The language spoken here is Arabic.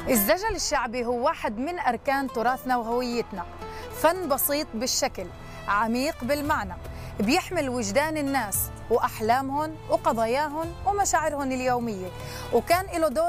الزجل الشعبي هو واحد من أركان تراثنا وهويتنا، فن بسيط بالشكل، عميق بالمعنى، بيحمل وجدان الناس وأحلامهم وقضاياهم ومشاعرهم اليومية، وكان له دور